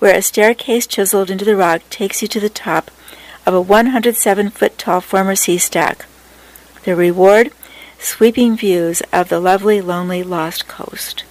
where a staircase chiseled into the rock takes you to the top of a 107-foot-tall former sea stack. The reward? Sweeping views of the lovely, lonely, lost coast.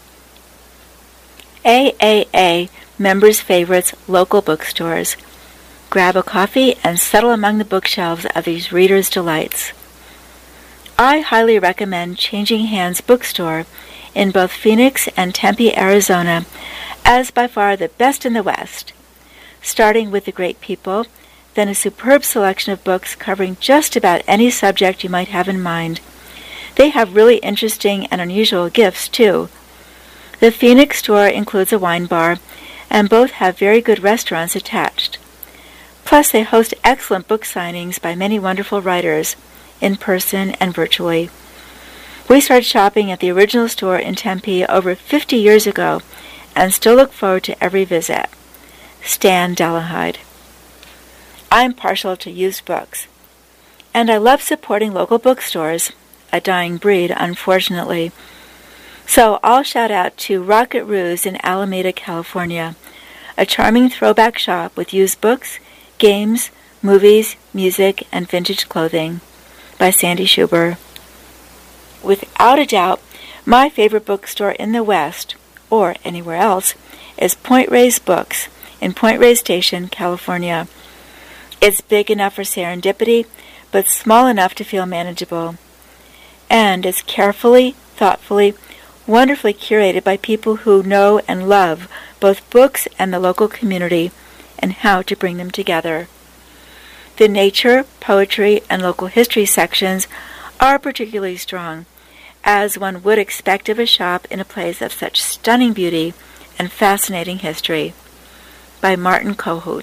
AAA, Members' Favorites, Local Bookstores. Grab a coffee and settle among the bookshelves of these readers' delights. I highly recommend Changing Hands Bookstore in both Phoenix and Tempe, Arizona, as by far the best in the West. Starting with the great people, then a superb selection of books covering just about any subject you might have in mind. They have really interesting and unusual gifts, too. The Phoenix store includes a wine bar, and both have very good restaurants attached. Plus, they host excellent book signings by many wonderful writers, in person and virtually. We started shopping at the original store in Tempe over 50 years ago, and still look forward to every visit. Stan Delahide. I'm partial to used books, and I love supporting local bookstores, a dying breed, unfortunately. So I'll shout out to Rocket Ruse in Alameda, California, a charming throwback shop with used books, games, movies, music, and vintage clothing, by Sandy Schuber. Without a doubt, my favorite bookstore in the West, or anywhere else, is Point Reyes Books in Point Reyes Station, California. It's big enough for serendipity, but small enough to feel manageable. And it's carefully, thoughtfully, wonderfully curated by people who know and love both books and the local community and how to bring them together. The nature, poetry, and local history sections are particularly strong, as one would expect of a shop in a place of such stunning beauty and fascinating history. By Martin Kohut.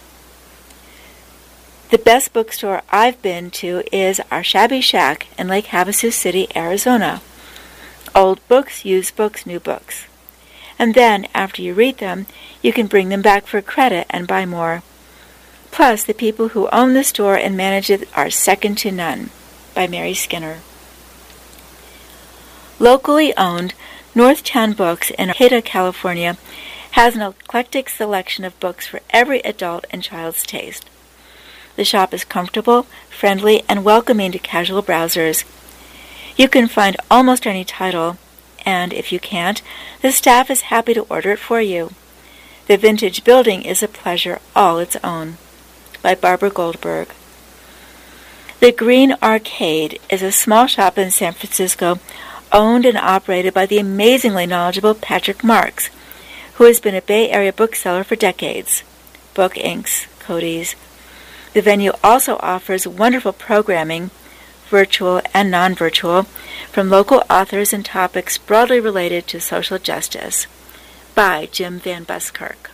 The best bookstore I've been to is our Shabby Shack in Lake Havasu City, Arizona. Old books, used books, new books. And then, after you read them, you can bring them back for credit and buy more. Plus, the people who own the store and manage it are second to none. By Mary Skinner. Locally owned, Northtown Books in Arcata, California, has an eclectic selection of books for every adult and child's taste. The shop is comfortable, friendly, and welcoming to casual browsers. You can find almost any title, and if you can't, the staff is happy to order it for you. The vintage building is a pleasure all its own. By Barbara Goldberg. The Green Arcade is a small shop in San Francisco owned and operated by the amazingly knowledgeable Patrick Marks, who has been a Bay Area bookseller for decades. Book Inks, Cody's. The venue also offers wonderful programming, virtual and non-virtual, from local authors and topics broadly related to social justice. By Jim Van Buskirk.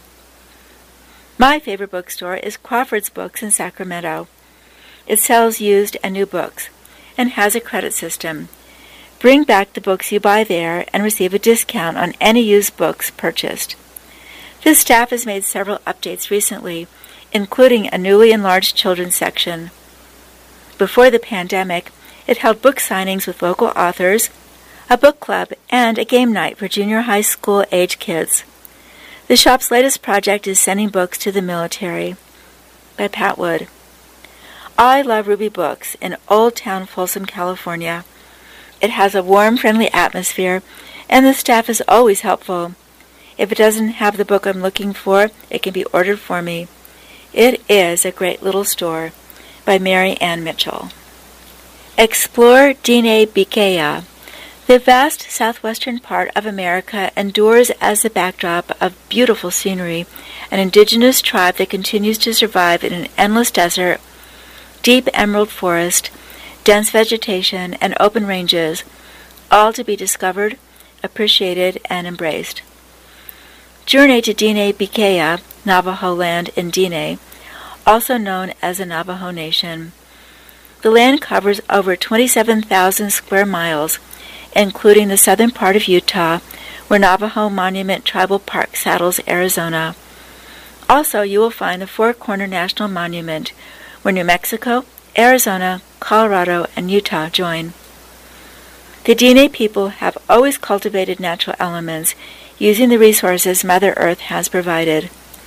My favorite bookstore is Crawford's Books in Sacramento. It sells used and new books, and has a credit system. Bring back the books you buy there and receive a discount on any used books purchased. The staff has made several updates recently, including a newly enlarged children's section. Before the pandemic, it held book signings with local authors, a book club, and a game night for junior high school age kids. The shop's latest project is sending books to the military. By Pat Wood. I love Ruby Books in Old Town Folsom, California. It has a warm, friendly atmosphere, and the staff is always helpful. If it doesn't have the book I'm looking for, it can be ordered for me. It is a great little store. By Mary Ann Mitchell. Explore Diné Bikéyah. The vast southwestern part of America endures as the backdrop of beautiful scenery, an indigenous tribe that continues to survive in an endless desert, deep emerald forest, dense vegetation, and open ranges, all to be discovered, appreciated, and embraced. Journey to Diné Bikéyah, Navajo land in Diné, also known as the Navajo Nation. The land covers over 27,000 square miles, including the southern part of Utah, where Navajo Monument Tribal Park saddles Arizona. Also, you will find the Four Corner National Monument, where New Mexico, Arizona, Colorado, and Utah join. The Diné people have always cultivated natural elements, using the resources Mother Earth has provided.